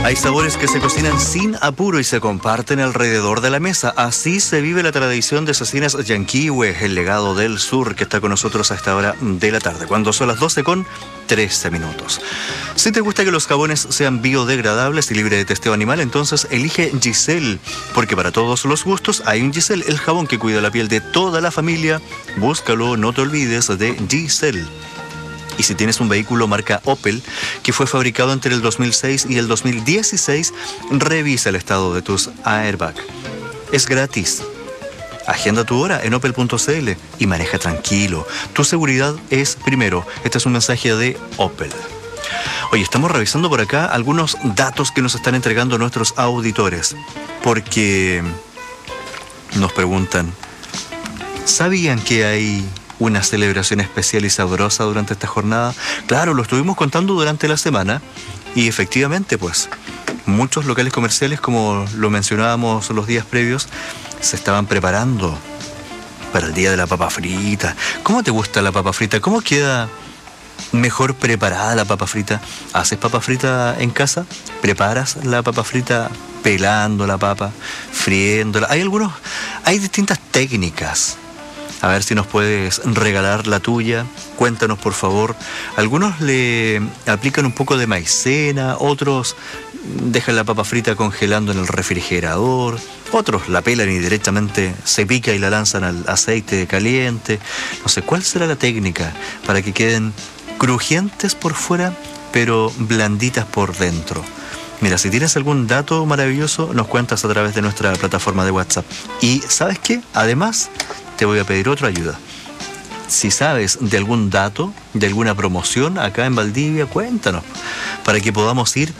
Hay sabores que se cocinan sin apuro y se comparten alrededor de la mesa. Así se vive la tradición de Cecinas Yanquihue, el legado del sur, que está con nosotros a esta hora de la tarde, cuando son las 12:13 minutos. Si te gusta que los jabones sean biodegradables y libres de testeo animal, entonces elige Giselle, porque para todos los gustos hay un Giselle, el jabón que cuida la piel de toda la familia. Búscalo, no te olvides de Giselle. Y si tienes un vehículo marca Opel que fue fabricado entre el 2006 y el 2016, revisa el estado de tus airbag. Es gratis. Agenda tu hora en opel.cl y maneja tranquilo. Tu seguridad es primero. Este es un mensaje de Opel. Oye, estamos revisando por acá algunos datos que nos están entregando nuestros auditores, porque nos preguntan, ¿sabían que hay una celebración especial y sabrosa durante esta jornada? Claro, lo estuvimos contando durante la semana y efectivamente, pues, muchos locales comerciales, como lo mencionábamos los días previos, se estaban preparando para el día de la papa frita. ¿Cómo te gusta la papa frita? ¿Cómo queda mejor preparada la papa frita? ¿Haces papa frita en casa? ¿Preparas la papa frita pelando la papa, friéndola? Hay distintas técnicas. A ver si nos puedes regalar la tuya. Cuéntanos, por favor. Algunos le aplican un poco de maicena, otros dejan la papa frita congelando en el refrigerador, otros la pelan y directamente se pica y la lanzan al aceite caliente. No sé, ¿cuál será la técnica para que queden crujientes por fuera, pero blanditas por dentro? Mira, si tienes algún dato maravilloso, nos cuentas a través de nuestra plataforma de WhatsApp. Y, ¿sabes qué? Además, te voy a pedir otra ayuda. Si sabes de algún dato, de alguna promoción acá en Valdivia, cuéntanos, para que podamos ir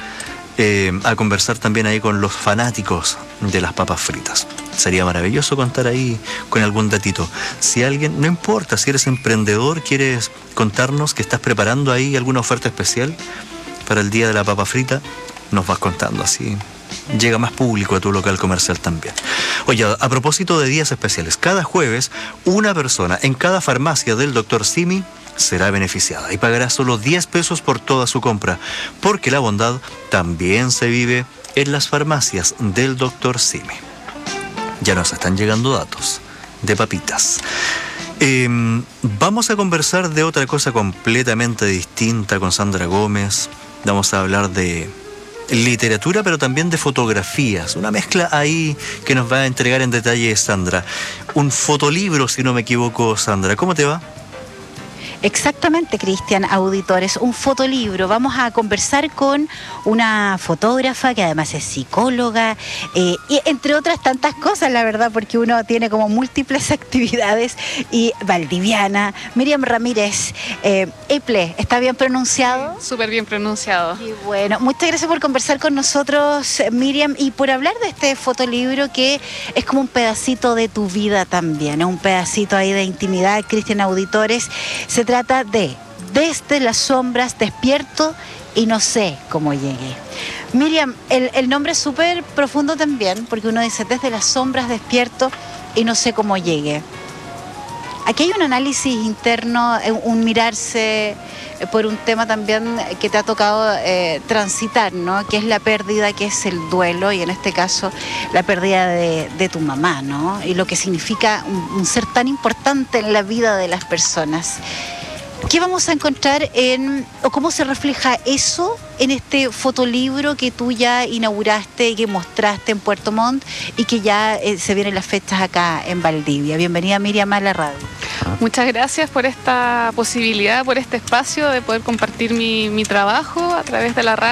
a conversar también ahí con los fanáticos de las papas fritas. Sería maravilloso contar ahí con algún datito. Si alguien, no importa, si eres emprendedor, quieres contarnos que estás preparando ahí alguna oferta especial para el día de la papa frita, nos vas contando, así llega más público a tu local comercial también. Oye, a propósito de días especiales, cada jueves una persona en cada farmacia del Dr. Simi será beneficiada y pagará solo 10 pesos por toda su compra, porque la bondad también se vive en las farmacias del Dr. Simi. Ya nos están llegando datos de papitas. Vamos a conversar de otra cosa completamente distinta con Sandra Gómez. Vamos a hablar de literatura, pero también de fotografías. Una mezcla ahí que nos va a entregar en detalle Sandra. Un fotolibro, si no me equivoco, Sandra. ¿Cómo te va? Exactamente, Cristian, auditores, un fotolibro. Vamos a conversar con una fotógrafa que además es psicóloga, y entre otras tantas cosas, la verdad, porque uno tiene como múltiples actividades, y valdiviana, Miriam Ramírez. Eple, ¿está bien pronunciado? Súper bien pronunciado. Y bueno, muchas gracias por conversar con nosotros, Miriam, y por hablar de este fotolibro que es como un pedacito de tu vida también, es un pedacito ahí de intimidad, Cristian, auditores. Se trata de Desde las sombras despierto y no sé cómo llegué. Miriam, el nombre es súper profundo también, porque uno dice Desde las sombras despierto y no sé cómo llegué. Aquí hay un análisis interno, un mirarse por un tema también que te ha tocado transitar, ¿no? Que es la pérdida, que es el duelo, y en este caso la pérdida de tu mamá, ¿no? Y lo que significa un ser tan importante en la vida de las personas. ¿Qué vamos a encontrar o cómo se refleja eso en este fotolibro que tú ya inauguraste y que mostraste en Puerto Montt y que ya se vienen las fechas acá en Valdivia? Bienvenida, Miriam, a la radio. Muchas gracias por esta posibilidad, por este espacio de poder compartir mi trabajo a través de la radio.